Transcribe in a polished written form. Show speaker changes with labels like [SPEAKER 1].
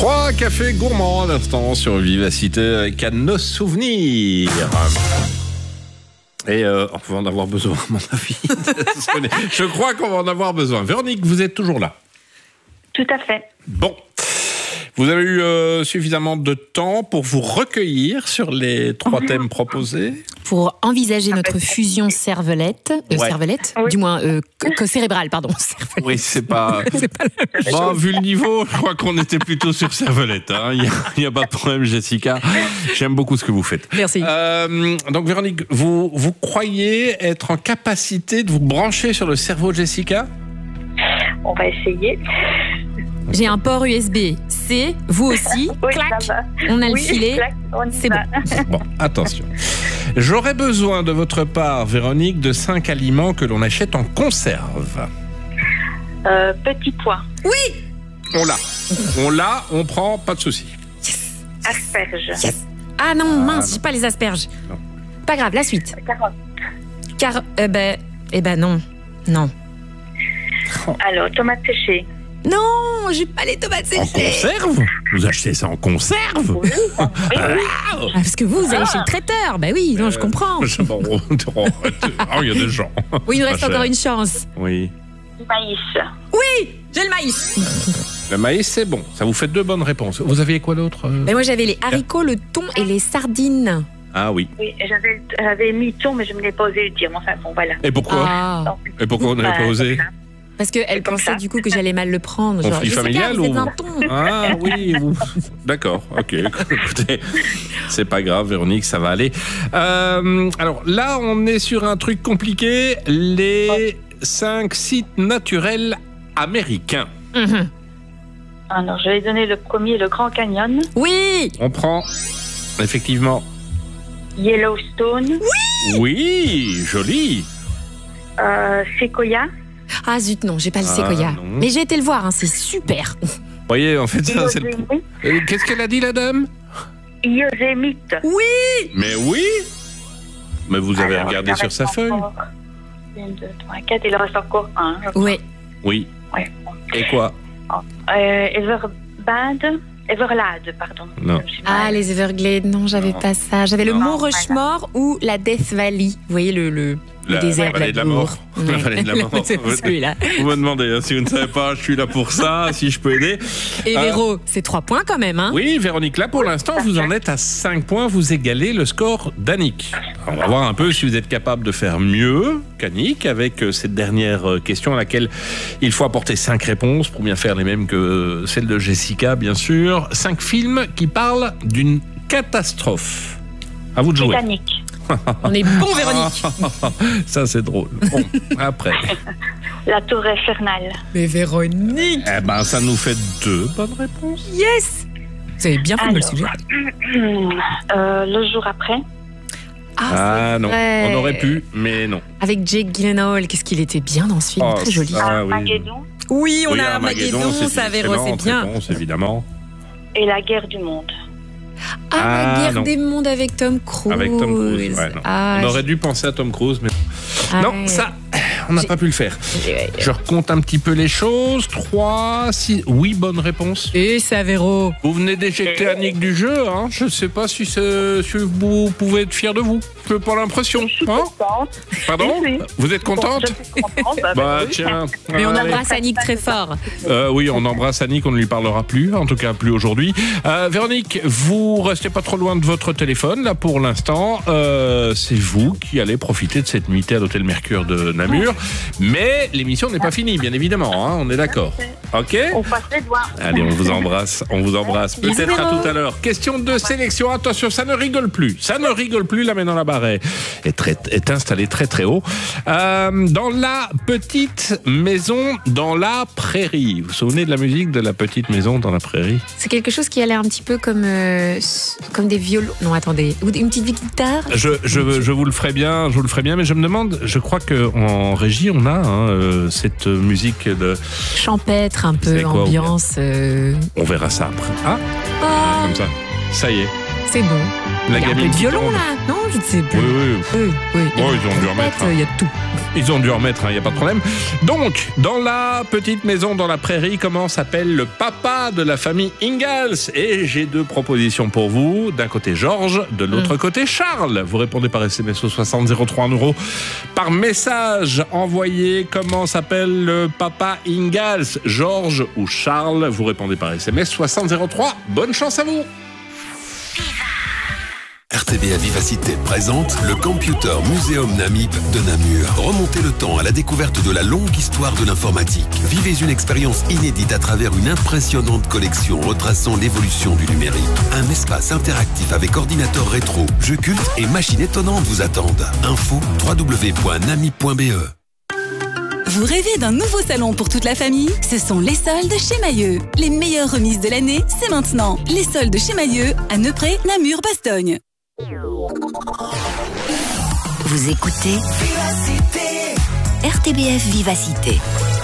[SPEAKER 1] 3 cafés gourmands à l'instant sur Vivacité avec à nos souvenirs. Et on va en avoir besoin, à mon avis. Je crois qu'on va en avoir besoin. Véronique, vous êtes toujours là?
[SPEAKER 2] Tout à fait.
[SPEAKER 1] Bon. Vous avez eu suffisamment de temps pour vous recueillir sur les 3 thèmes proposés?
[SPEAKER 3] Pour envisager notre fusion cervelette, cervelette,
[SPEAKER 2] oui.
[SPEAKER 3] Du moins cérébrale, pardon. Cervelette.
[SPEAKER 1] Oui, c'est pas bon, vu le niveau, je crois qu'on était plutôt sur cervelette. Hein. Il n'y a pas de problème, Jessica. J'aime beaucoup ce que vous faites.
[SPEAKER 3] Merci.
[SPEAKER 1] Donc, Véronique, vous croyez être en capacité de vous brancher sur le cerveau de Jessica?
[SPEAKER 2] On va essayer.
[SPEAKER 3] J'ai un port USB-C, vous aussi.
[SPEAKER 2] Oui,
[SPEAKER 3] Clac,
[SPEAKER 2] ça va.
[SPEAKER 3] on a le
[SPEAKER 2] Oui,
[SPEAKER 3] filet.
[SPEAKER 2] clac, on y
[SPEAKER 3] C'est
[SPEAKER 2] va.
[SPEAKER 1] Bon, attention. J'aurais besoin de votre part, Véronique, de 5 aliments que l'on achète en conserve.
[SPEAKER 2] Petit pois.
[SPEAKER 1] On l'a, on prend, pas de souci.
[SPEAKER 2] Asperges.
[SPEAKER 3] Yes. Ah non, mince, j'ai pas les asperges.
[SPEAKER 1] Non.
[SPEAKER 3] Pas grave, la suite.
[SPEAKER 2] Carottes.
[SPEAKER 3] Non.
[SPEAKER 2] Alors, tomates séchées.
[SPEAKER 3] Non, j'ai pas les tomates
[SPEAKER 1] En
[SPEAKER 3] séchées.
[SPEAKER 1] conserve? Vous achetez ça en conserve?
[SPEAKER 2] Oui, oui.
[SPEAKER 3] Parce que vous allez chez le traiteur. Bah oui, non, je comprends.
[SPEAKER 1] Il y a des gens.
[SPEAKER 3] Oui, il nous reste
[SPEAKER 1] Pas cher.
[SPEAKER 3] encore une chance.
[SPEAKER 1] Oui.
[SPEAKER 2] Du maïs.
[SPEAKER 3] J'ai le maïs.
[SPEAKER 1] Le maïs, c'est bon. Ça vous fait 2 bonnes réponses. Vous aviez quoi d'autre?
[SPEAKER 3] Mais moi, j'avais les haricots, le thon et les sardines.
[SPEAKER 1] Ah oui.
[SPEAKER 2] Oui, j'avais mis thon, mais je ne l'ai pas osé le dire. Enfin, bon, voilà.
[SPEAKER 1] Et pourquoi?
[SPEAKER 3] Ah.
[SPEAKER 2] Donc,
[SPEAKER 1] Et pourquoi on n'avait pas osé?
[SPEAKER 2] comme ça.
[SPEAKER 3] Parce qu'elle
[SPEAKER 2] comme
[SPEAKER 3] pensait
[SPEAKER 2] ça.
[SPEAKER 3] du coup que j'allais mal le prendre.
[SPEAKER 1] Conflit
[SPEAKER 3] Jessica,
[SPEAKER 1] familial
[SPEAKER 3] vous êtes
[SPEAKER 1] ou-
[SPEAKER 3] un thon.
[SPEAKER 1] Ah oui, d'accord, ok. Écoutez, c'est pas grave, Véronique, ça va aller. Alors là, on est sur un truc compliqué, les 5 sites naturels américains.
[SPEAKER 3] Mhm.
[SPEAKER 2] Alors, je vais donner le premier, le Grand Canyon.
[SPEAKER 3] Oui.
[SPEAKER 1] On prend, effectivement,
[SPEAKER 2] Yellowstone.
[SPEAKER 1] oui, joli.
[SPEAKER 2] Sequoia.
[SPEAKER 3] Ah zut, non, j'ai pas le séquoia.
[SPEAKER 1] non.
[SPEAKER 3] Mais j'ai été le voir, hein, c'est super.
[SPEAKER 1] Vous voyez, en fait, ça, c'est le...
[SPEAKER 2] Yosemite.
[SPEAKER 1] Qu'est-ce qu'elle a dit, la dame?
[SPEAKER 2] Yosemite.
[SPEAKER 1] Mais oui. Mais vous avez
[SPEAKER 2] Alors,
[SPEAKER 1] regardé
[SPEAKER 2] il
[SPEAKER 1] sur
[SPEAKER 2] reste
[SPEAKER 1] sa feuille?
[SPEAKER 2] encore 1, 2, 3, 4. Il en reste encore un.
[SPEAKER 3] Ouais.
[SPEAKER 1] Oui.
[SPEAKER 2] Ouais.
[SPEAKER 1] Et quoi?
[SPEAKER 2] Everglades, pardon.
[SPEAKER 1] Non.
[SPEAKER 3] Ah, les Everglades, non, j'avais pas ça. J'avais le
[SPEAKER 1] Non.
[SPEAKER 3] Mont Rushmore ou la Death Valley. Vous voyez le désert
[SPEAKER 1] la vallée de la mort. La vallée de la mort.
[SPEAKER 3] C'est celui-là.
[SPEAKER 1] Vous me demandez, hein, si vous ne savez pas, je suis là pour ça, si je peux aider.
[SPEAKER 3] Et Véro, c'est 3 points quand même, hein?
[SPEAKER 1] Oui, Véronique, là pour l'instant, vous en êtes à 5 points, vous égalez le score d'Annick. On va voir un peu si vous êtes capable de faire mieux qu'Annick avec cette dernière question à laquelle il faut apporter 5 réponses pour bien faire les mêmes que celle de Jessica, bien sûr. 5 films qui parlent d'une catastrophe. À vous de jouer.
[SPEAKER 2] Titanic.
[SPEAKER 3] On est bon, Véronique.
[SPEAKER 1] Ça, c'est drôle. Bon, après.
[SPEAKER 2] La Tour Infernale.
[SPEAKER 3] Mais Véronique,
[SPEAKER 1] Eh ben, ça nous fait 2 bonnes réponses.
[SPEAKER 3] yes. Vous avez bien fait de me le
[SPEAKER 2] Alors.
[SPEAKER 3] suggérer.
[SPEAKER 2] Le jour après.
[SPEAKER 1] Ah
[SPEAKER 3] c'est
[SPEAKER 1] non,
[SPEAKER 3] vrai.
[SPEAKER 1] on aurait pu, mais non.
[SPEAKER 3] Avec Jake Gyllenhaal, qu'est-ce qu'il était bien dans ce film,
[SPEAKER 1] Oh,
[SPEAKER 3] très joli.
[SPEAKER 1] Ah, oui.
[SPEAKER 2] Armageddon.
[SPEAKER 3] Oui, on
[SPEAKER 1] Oui,
[SPEAKER 3] a Armageddon, ça Véro, c'est
[SPEAKER 1] excellente
[SPEAKER 3] bien.
[SPEAKER 1] réponse, évidemment.
[SPEAKER 2] Et la guerre du monde.
[SPEAKER 3] Ah,
[SPEAKER 1] Ah,
[SPEAKER 3] la guerre
[SPEAKER 1] non.
[SPEAKER 3] des mondes avec Tom Cruise.
[SPEAKER 1] Avec Tom Cruise, ouais, non.
[SPEAKER 3] Ah,
[SPEAKER 1] On aurait dû penser à Tom Cruise, mais non,
[SPEAKER 3] ouais.
[SPEAKER 1] ça, on n'a pas pu le faire. Je recompte un petit peu les choses. 3, 6, oui, bonne réponse.
[SPEAKER 3] Et ça, Véro.
[SPEAKER 1] Vous venez d'éjecter Annick du jeu, hein. Je ne sais pas si vous pouvez être fier de vous. Je n'ai pas l'impression. Hein
[SPEAKER 2] Contente.
[SPEAKER 1] Pardon?
[SPEAKER 2] Oui.
[SPEAKER 1] Vous êtes contente?
[SPEAKER 2] Je suis contente.
[SPEAKER 1] Bah
[SPEAKER 2] oui.
[SPEAKER 1] tiens.
[SPEAKER 3] Mais on
[SPEAKER 1] Allez.
[SPEAKER 3] embrasse Annick très fort.
[SPEAKER 1] Oui, on embrasse Annick, on ne lui parlera plus, en tout cas plus aujourd'hui. Véronique, vous restez pas trop loin de votre téléphone, là pour l'instant. C'est vous qui allez profiter de cette nuitée à l'hôtel Mercure de Namur. Mais l'émission n'est pas finie, bien évidemment, hein, on est d'accord. Ok?
[SPEAKER 2] On passe les doigts.
[SPEAKER 1] Allez, on vous embrasse, on vous embrasse.
[SPEAKER 3] Bisous,
[SPEAKER 1] Peut-être à
[SPEAKER 3] Véro.
[SPEAKER 1] tout à l'heure. Question de sélection, attention, ça ne rigole plus. Ça ne rigole plus, là maintenant la barre est installée très très haut. Dans la petite maison dans la prairie. Vous vous souvenez de la musique de la petite maison dans la prairie?
[SPEAKER 3] C'est quelque chose qui a l'air un petit peu comme des violons. Non, attendez. Ou une petite guitare.
[SPEAKER 1] Je vous le ferai bien, mais je me demande, je crois qu'en régie, on a cette musique de...
[SPEAKER 3] Champêtre, un peu,
[SPEAKER 1] C'est quoi,
[SPEAKER 3] ambiance.
[SPEAKER 1] On verra ça après. Ah,
[SPEAKER 3] Oh,
[SPEAKER 1] comme ça. Ça y est.
[SPEAKER 3] C'est bon.
[SPEAKER 1] La
[SPEAKER 3] Il y a un peu
[SPEAKER 1] gamine
[SPEAKER 3] de
[SPEAKER 1] qui
[SPEAKER 3] violon
[SPEAKER 1] tombe.
[SPEAKER 3] là, non? Je ne sais plus.
[SPEAKER 1] Oui.
[SPEAKER 3] Oui.
[SPEAKER 1] Oh, ils ont dû remettre,
[SPEAKER 3] Il y a tout.
[SPEAKER 1] Ils ont dû remettre, il n'y a pas de problème. Donc, dans la petite maison dans la prairie, comment s'appelle le papa de la famille Ingalls? Et j'ai 2 propositions pour vous. D'un côté Georges, de l'autre côté Charles. Vous répondez par SMS au 60 03 €. Par message envoyé, comment s'appelle le papa Ingalls? Georges ou Charles? Vous répondez par SMS 60 03. Bonne chance à vous.
[SPEAKER 4] RTBF Vivacité présente le Computer Museum Namib de Namur. Remontez le temps à la découverte de la longue histoire de l'informatique. Vivez une expérience inédite à travers une impressionnante collection retraçant l'évolution du numérique. Un espace interactif avec ordinateur rétro, jeux cultes et machines étonnantes vous attendent. Info www.namib.be.
[SPEAKER 5] Vous rêvez d'un nouveau salon pour toute la famille? Ce sont les soldes chez Mailleux. Les meilleures remises de l'année, c'est maintenant. Les soldes chez Mailleux à Neupré, Namur, Bastogne.
[SPEAKER 6] Vous écoutez RTBF Vivacité.